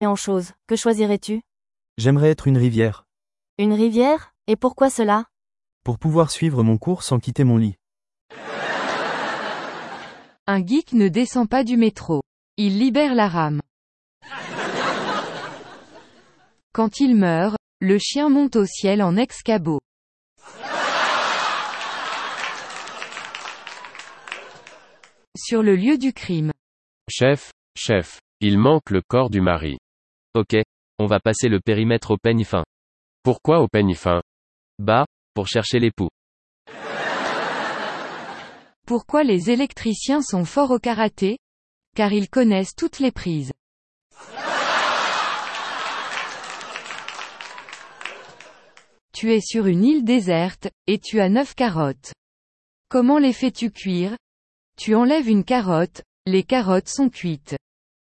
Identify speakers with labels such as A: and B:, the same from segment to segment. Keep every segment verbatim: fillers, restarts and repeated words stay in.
A: Et en chose, que choisirais-tu?
B: J'aimerais être une rivière.
A: Une rivière? Et pourquoi cela?
B: Pour pouvoir suivre mon cours sans quitter mon lit.
C: Un geek ne descend pas du métro. Il libère la rame. Quand il meurt, le chien monte au ciel en ex-cabot. Sur le lieu du crime.
D: Chef, chef, il manque le corps du mari.
E: Ok, on va passer le périmètre au peigne fin.
D: Pourquoi au peigne fin?
E: Bah, pour chercher l'époux.
C: Pourquoi les électriciens sont forts au karaté? Car ils connaissent toutes les prises. Tu es sur une île déserte, et tu as neuf carottes. Comment les fais-tu cuire? Tu enlèves une carotte, les carottes sont cuites.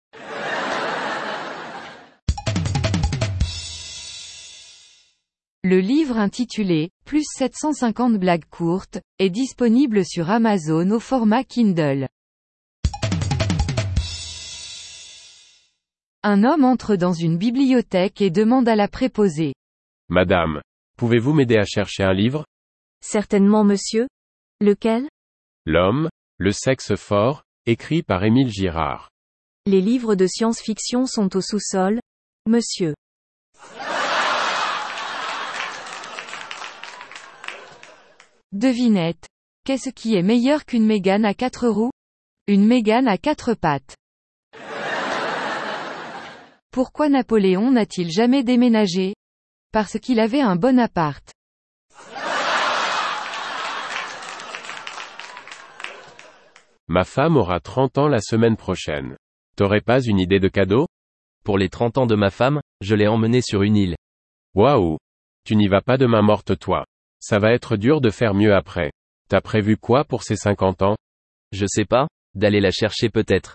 C: Le livre intitulé « Plus sept cent cinquante blagues courtes » est disponible sur Amazon au format Kindle. Un homme entre dans une bibliothèque et demande à la préposée.
D: Madame, pouvez-vous m'aider à chercher un livre?
A: Certainement monsieur. Lequel?
D: L'homme, le sexe fort, écrit par Émile Girard.
A: Les livres de science-fiction sont au sous-sol, monsieur.
C: Devinette. Qu'est-ce qui est meilleur qu'une Mégane à quatre roues? Une Mégane à quatre pattes. Pourquoi Napoléon n'a-t-il jamais déménagé? Parce qu'il avait un bon appart.
D: Ma femme aura trente ans la semaine prochaine. T'aurais pas une idée de cadeau?
E: Pour les trente ans de ma femme, je l'ai emmenée sur une île.
D: Waouh! Tu n'y vas pas de main morte toi. Ça va être dur de faire mieux après. T'as prévu quoi pour ces cinquante ans?
E: Je sais pas, d'aller la chercher peut-être.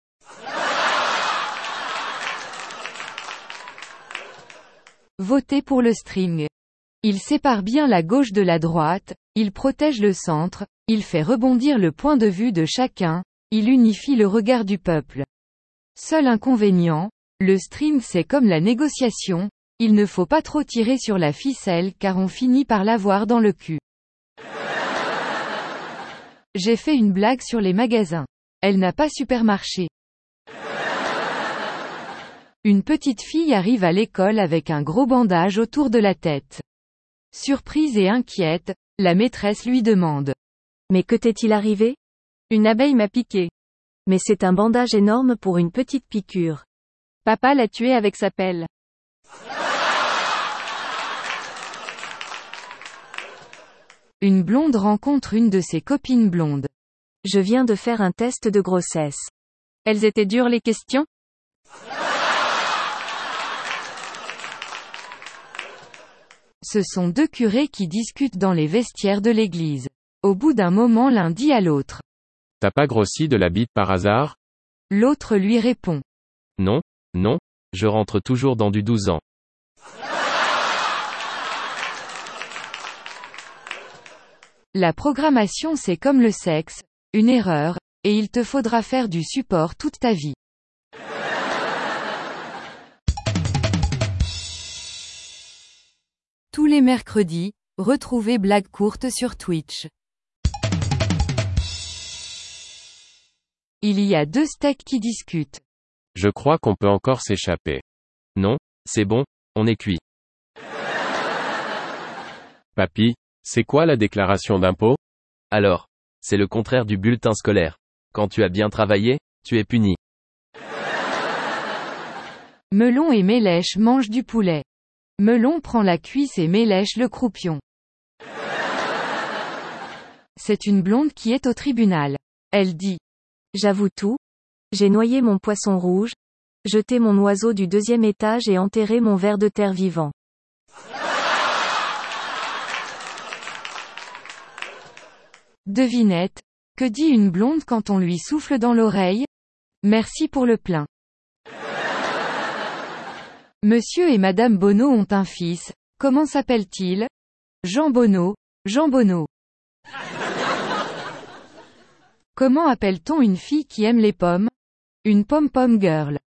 C: Votez pour le string. Il sépare bien la gauche de la droite, il protège le centre, il fait rebondir le point de vue de chacun, il unifie le regard du peuple. Seul inconvénient, le string c'est comme la négociation, il ne faut pas trop tirer sur la ficelle car on finit par l'avoir dans le cul. J'ai fait une blague sur les magasins. Elle n'a pas super marché. Une petite fille arrive à l'école avec un gros bandage autour de la tête. Surprise et inquiète, la maîtresse lui demande.
A: Mais que t'est-il arrivé? Une abeille m'a piqué. Mais c'est un bandage énorme pour une petite piqûre. Papa l'a tué avec sa pelle.
C: Une blonde rencontre une de ses copines blondes.
A: Je viens de faire un test de grossesse. Elles étaient dures les questions?
C: Ce sont deux curés qui discutent dans les vestiaires de l'église. Au bout d'un moment l'un dit à l'autre.
D: T'as pas grossi de la bite par hasard?
C: L'autre lui répond.
E: Non, non, je rentre toujours dans du douze ans.
C: La programmation c'est comme le sexe, une erreur, et il te faudra faire du support toute ta vie. Tous les mercredis, retrouvez Blagues courtes sur Twitch. Il y a deux steaks qui discutent.
D: Je crois qu'on peut encore s'échapper.
E: Non, c'est bon, on est cuit.
D: Papy, c'est quoi la déclaration d'impôt?
E: Alors, c'est le contraire du bulletin scolaire. Quand tu as bien travaillé, tu es puni.
C: Melon et Mélèche mangent du poulet. Melon prend la cuisse et Mélèche le croupion. C'est une blonde qui est au tribunal. Elle dit.
A: J'avoue tout. J'ai noyé mon poisson rouge, jeté mon oiseau du deuxième étage et enterré mon ver de terre vivant.
C: Devinette. Que dit une blonde quand on lui souffle dans l'oreille? Merci pour le plein. Monsieur et Madame Bonneau ont un fils. Comment s'appelle-t-il? Jean Bonneau. Jean Bonneau. Comment appelle-t-on une fille qui aime les pommes? Une pom-pom girl.